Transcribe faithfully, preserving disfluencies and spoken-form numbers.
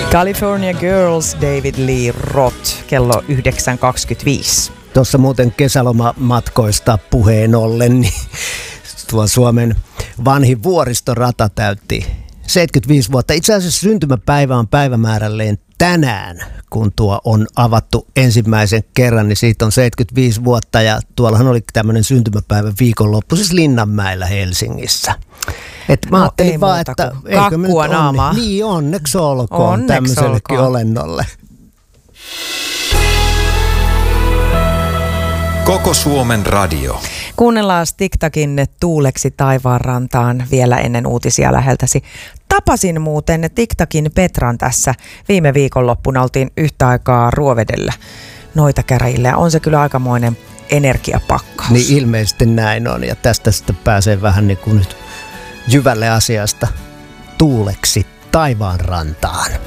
California Girls, David Lee Roth, kello yhdeksän kaksikymmentäviisi. Tuossa muuten kesälomamatkoista puheen ollen, niin tuo Suomen vanhin vuoristorata täytti seitsemänkymmentäviisi vuotta. Itse asiassa syntymäpäivä on päivämäärälleen tänään, kun tuo on avattu ensimmäisen kerran, niin siitä on seitsemänkymmentäviisi vuotta. Ja tuollahan oli tämmöinen syntymäpäivä viikonloppu, siis Linnanmäellä Helsingissä. Et mä no, ajattelin vaan, että eikö me nyt onni, niin onneksi olkoon onneksi tämmöisellekin olkoon olennolle. Koko Suomen radio. Kuunnellaan TikTokin Tuuleksi taivaanrantaan vielä ennen uutisia läheltäsi. Tapasin muuten TikTokin Petran tässä viime viikonloppuna. Oltiin yhtä aikaa Ruovedellä noita käräjillä. On se kyllä aikamoinen energiapakkaus. Niin ilmeisesti näin on, ja tästä sitten pääsee vähän niin kuin nyt jyvälle asiasta. Tuuleksi taivaanrantaan.